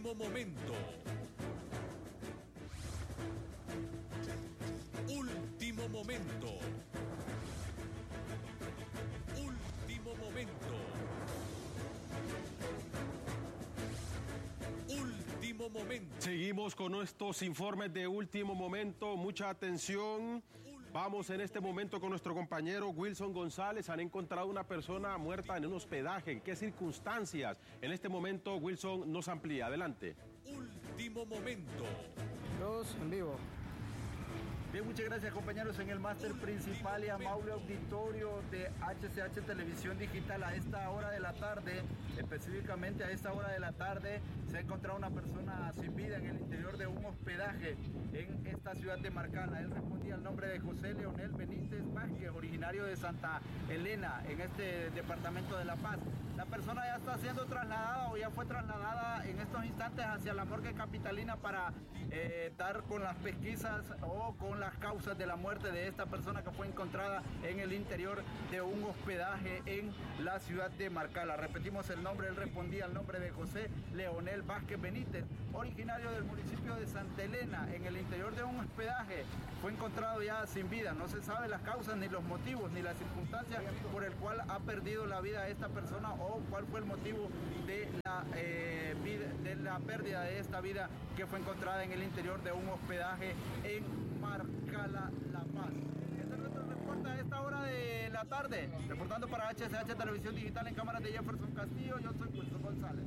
Último momento. Último momento. Último momento. Último momento. Seguimos con estos informes de último momento. Mucha atención. Vamos en este momento con nuestro compañero Wilson González. Han encontrado una persona muerta en un hospedaje. ¿En qué circunstancias? En este momento Wilson nos amplía. Adelante. Último momento. Todos en vivo. Bien, muchas gracias, compañeros. En el máster principal y amable auditorio de HCH Televisión Digital, a esta hora de la tarde, específicamente a esta hora de la tarde, se ha encontrado una persona sin vida en el interior de un hospedaje en esta ciudad de Marcala. Él respondía al nombre de José Leonel Benítez Vázquez, originario de Santa Elena, en este departamento de La Paz. La persona ya está siendo trasladada o ya fue trasladada en estos instantes hacia la morgue capitalina para dar con las pesquisas o con las causas de la muerte de esta persona que fue encontrada en el interior de un hospedaje en la ciudad de Marcala. Repetimos el nombre, él respondía al nombre de José Leonel Vázquez Benítez, originario del municipio de Santa Elena, en el interior de un hospedaje. Fue encontrado ya sin vida. No se sabe las causas, ni los motivos, ni las circunstancias por el cual ha perdido la vida esta persona o cuál fue el motivo de la pérdida de esta vida que fue encontrada en el interior de un hospedaje en Marcala, La Paz. Este es nuestro reporte a esta hora de la tarde. Reportando para HCH Televisión Digital en cámaras de Jefferson Castillo, yo soy Wilson González.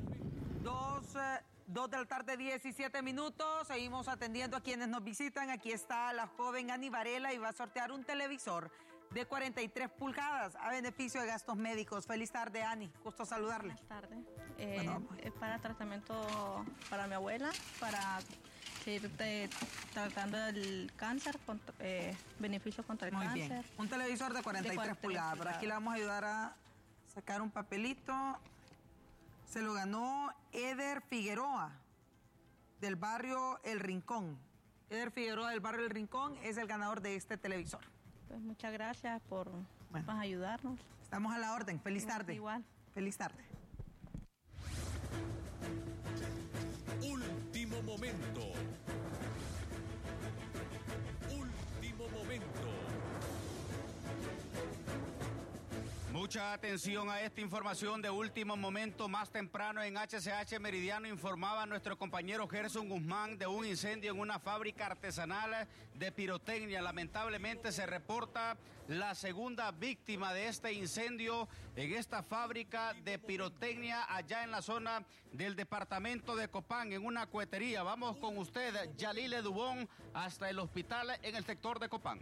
2 de la tarde, 17 minutos. Seguimos atendiendo a quienes nos visitan. Aquí está la joven Ani Varela y va a sortear un televisor de 43 pulgadas a beneficio de gastos médicos. Feliz tarde, Ani. Gusto saludarle. Buenas tardes. Es para tratamiento para mi abuela, para seguir tratando el cáncer, beneficio contra el Muy cáncer. bien. Un televisor de 43 pulgadas. Por aquí le vamos a ayudar a sacar un papelito. Se lo ganó Eder Figueroa, del barrio El Rincón. Eder Figueroa, del barrio El Rincón, es el ganador de este televisor. Pues muchas gracias por ayudarnos. Estamos a la orden. Feliz tarde. Igual. Feliz tarde. Último momento. Último momento. Mucha atención a esta información de último momento. Más temprano en HCH Meridiano informaba nuestro compañero Gerson Guzmán de un incendio en una fábrica artesanal de pirotecnia. Lamentablemente se reporta la segunda víctima de este incendio en esta fábrica de pirotecnia allá en la zona del departamento de Copán, en una cohetería. Vamos con usted, Yalile Dubón, hasta el hospital en el sector de Copán.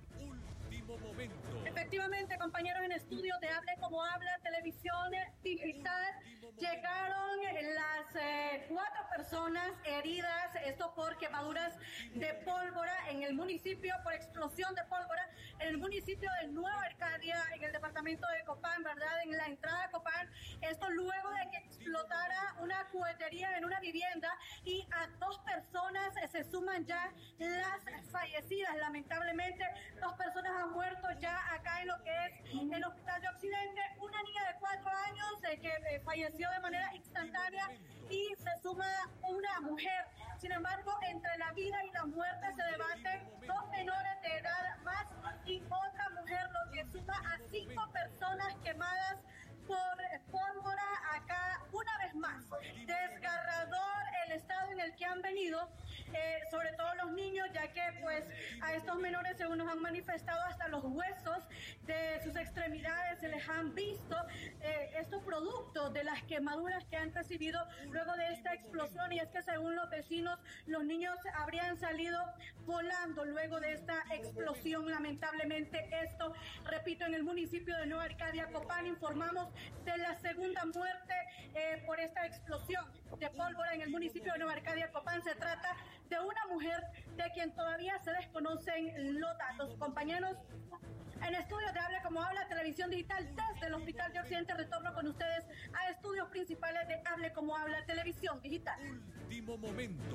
Momento. Efectivamente, compañeros en estudio de Hable Como Habla Televisión Digital, llegaron las 4 personas heridas, esto por quemaduras de pólvora en el municipio, por explosión de pólvora en el municipio de Nueva Arcadia, en el departamento de Copán, ¿verdad? En la entrada de Copán, esto luego de que explotara una cohetería en una vivienda y a 2 personas se suman ya las fallecidas. Lamentablemente, 2 personas han muerto ya acá en lo que es el Hospital de Occidente, una niña de 4 años que falleció de manera instantánea y se suma una mujer. Sin embargo, entre la vida y la muerte se debaten 2 menores de edad más y otra mujer, lo que suma a 5 personas quemadas por pólvora acá una vez más. Desgarrador el estado en el que han venido, sobre todo los niños, ya que pues a estos menores, según nos han manifestado, hasta los huesos de sus extremidades se les han visto, estos productos de las quemaduras que han recibido luego de esta explosión. Y es que según los vecinos, los niños habrían salido volando luego de esta explosión. Lamentablemente esto, repito, en el municipio de Nueva Arcadia, Copán, informamos de la segunda muerte por esta explosión de pólvora en el municipio de Nueva Arcadia, Copán. Se trata de una mujer de quien todavía se desconocen los datos. Compañeros, en estudios de Hable Como Habla Televisión Digital desde el Hospital de Occidente, retorno con ustedes a estudios principales de Hable Como Habla Televisión Digital. Último momento.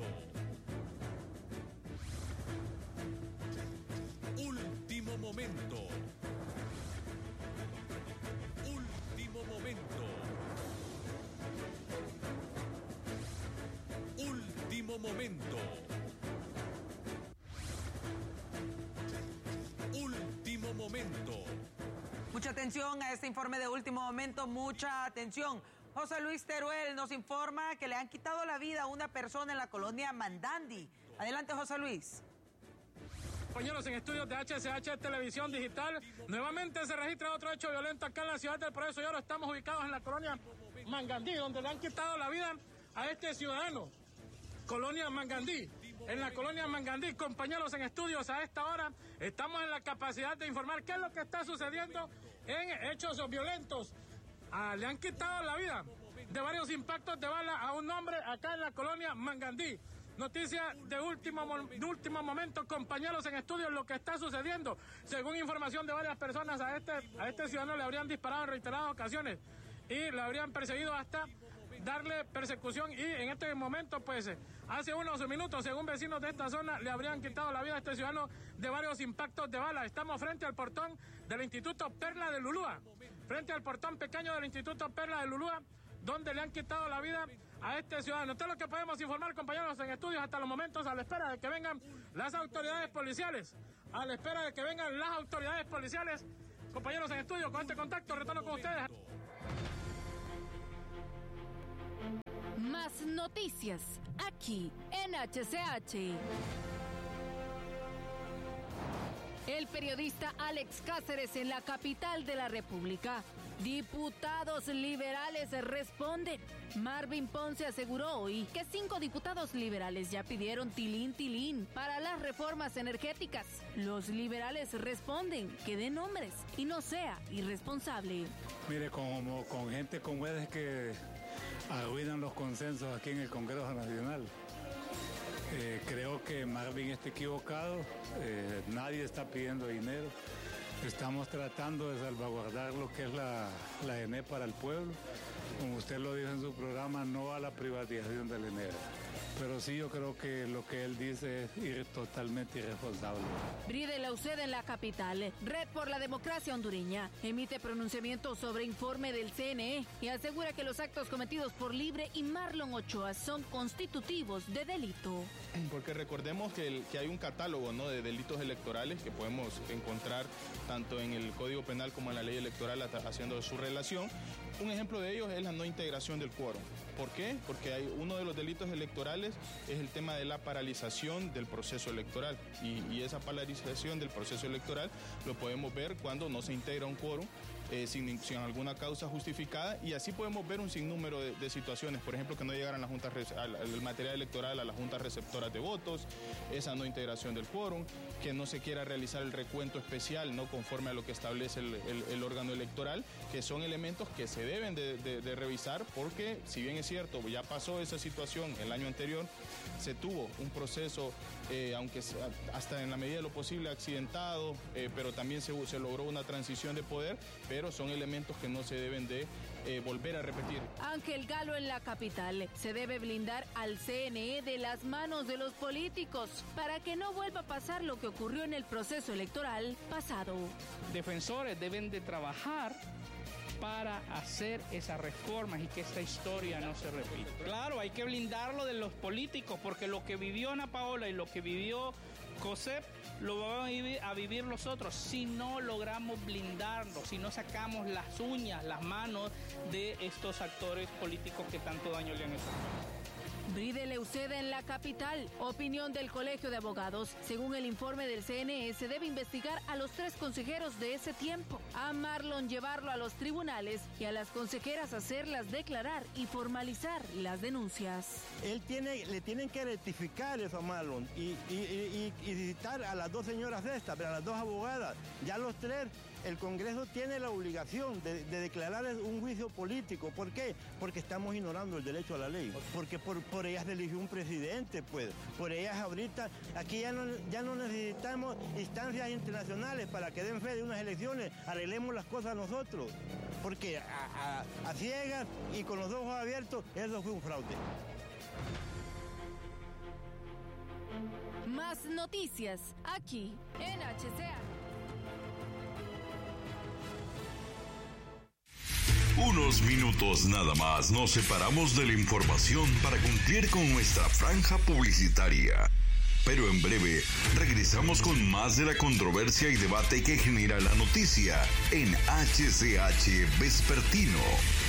Último momento. Último momento. Último momento. Último momento. Mucha atención a este informe de último momento, mucha atención. José Luis Teruel nos informa que le han quitado la vida a una persona en la colonia Mandandi. Adelante, José Luis. Compañeros, en estudios de HCH Televisión Digital, nuevamente se registra otro hecho violento acá en la ciudad del Progreso y ahora estamos ubicados en la colonia Mangandí, donde le han quitado la vida a este ciudadano. Colonia Mangandí. En la colonia Mangandí, compañeros, en estudios a esta hora estamos en la capacidad de informar qué es lo que está sucediendo en hechos violentos. Le han quitado la vida de varios impactos de bala a un hombre acá en la colonia Mangandí. Noticia de último momento, compañeros, en estudios, lo que está sucediendo. Según información de varias personas, a este ciudadano le habrían disparado en reiteradas ocasiones y le habrían perseguido hasta darle persecución, y en este momento, pues, hace unos minutos, según vecinos de esta zona, le habrían quitado la vida a este ciudadano de varios impactos de bala. Estamos frente al portón del Instituto Perla de Lulúa, frente al portón pequeño del Instituto Perla de Lulúa, donde le han quitado la vida a este ciudadano. Esto es lo que podemos informar, compañeros, en estudios hasta los momentos, a la espera de que vengan las autoridades policiales. A la espera de que vengan las autoridades policiales. Compañeros en estudio, con este contacto, retorno con ustedes. Más noticias, aquí en HCH. El periodista Alex Cáceres en la capital de la República. Diputados liberales responden. Marvin Ponce aseguró hoy que 5 diputados liberales ya pidieron tilín para las reformas energéticas. Los liberales responden que den nombres y no sea irresponsable. Mire, como con gente como es que arruinan los consensos aquí en el Congreso Nacional. Creo que Marvin está equivocado, nadie está pidiendo dinero. Estamos tratando de salvaguardar lo que es la ENE para el pueblo. Como usted lo dijo en su programa, no a la privatización del ENE. Pero sí, yo creo que lo que él dice es totalmente irresponsable. Bride Lauceda en la capital. Red por la Democracia Hondureña emite pronunciamiento sobre informe del CNE y asegura que los actos cometidos por Libre y Marlon Ochoa son constitutivos de delito. Porque recordemos que hay un catálogo, ¿no?, de delitos electorales que podemos encontrar tanto en el Código Penal como en la ley electoral haciendo su relación. Un ejemplo de ellos es la no integración del quórum. ¿Por qué? Porque uno de los delitos electorales es el tema de la paralización del proceso electoral. Y esa paralización del proceso electoral lo podemos ver cuando no se integra un quórum sin alguna causa justificada, y así podemos ver un sinnúmero de situaciones. Por ejemplo, que no llegaran el material electoral a las juntas receptoras de votos, esa no integración del quórum, que no se quiera realizar el recuento especial, no conforme a lo que establece el órgano electoral, que son elementos que se deben de revisar, porque si bien es cierto, ya pasó esa situación el año anterior, se tuvo un proceso, aunque hasta en la medida de lo posible accidentado, pero también se logró una transición de poder, pero son elementos que no se deben de volver a repetir. Ángel Galo en la capital. Se debe blindar al CNE de las manos de los políticos para que no vuelva a pasar lo que ocurrió en el proceso electoral pasado. Defensores deben de trabajar para hacer esas reformas y que esta historia no se repita. Claro, hay que blindarlo de los políticos, porque lo que vivió Ana Paola y lo que vivió COSEP lo vamos a vivir nosotros si no logramos blindarlo, si no sacamos las uñas, las manos de estos actores políticos que tanto daño le han hecho. Bride Leuceda en la capital. Opinión del Colegio de Abogados. Según el informe del CNE, se debe investigar a los 3 consejeros de ese tiempo. A Marlon llevarlo a los tribunales y a las consejeras hacerlas declarar y formalizar las denuncias. Le tienen que rectificar eso a Marlon y citar a las 2 señoras estas, a las 2 abogadas. Ya los 3, el Congreso tiene la obligación de declarar un juicio político. ¿Por qué? Porque estamos ignorando el derecho a la ley. Porque por ellas se eligió un presidente, pues. Por ellas ahorita, aquí ya no necesitamos instancias internacionales para que den fe de unas elecciones. Arreglemos las cosas nosotros. Porque a ciegas y con los ojos abiertos, eso fue un fraude. Más noticias aquí en HCH. unos minutos nada más nos separamos de la información para cumplir con nuestra franja publicitaria. Pero en breve regresamos con más de la controversia y debate que genera la noticia en HCH Vespertino.